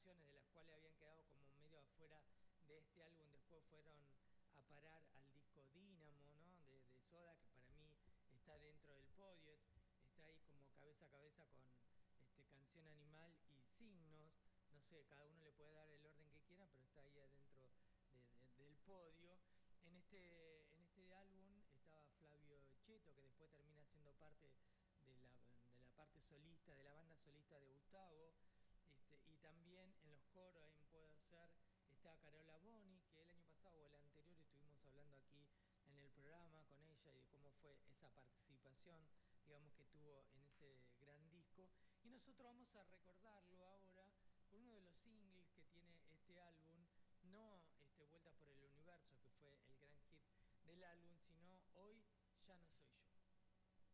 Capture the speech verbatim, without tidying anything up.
canciones de las cuales habían quedado como medio afuera de este álbum después fueron a parar al disco Dínamo, ¿no? de, de Soda, que para mí está dentro del podio, es, está ahí como cabeza a cabeza con este, Canción Animal y Signos. No sé, cada uno le puede dar el orden que quiera, pero está ahí adentro de, de, del podio. En este, en este álbum estaba Flavio Cheto, que después termina siendo parte de la, de la parte solista, de la banda solista de Gustavo, este, y también en los coros en Puedo Ser está Carola Boni, que el año pasado o el anterior estuvimos hablando aquí en el programa con ella y de cómo fue esa participación, digamos, que tuvo en ese gran disco. Y nosotros vamos a recordarlo ahora con uno de los singles que tiene este álbum, no este, Vueltas por el Universo, que fue el gran hit del álbum, sino Hoy ya no soy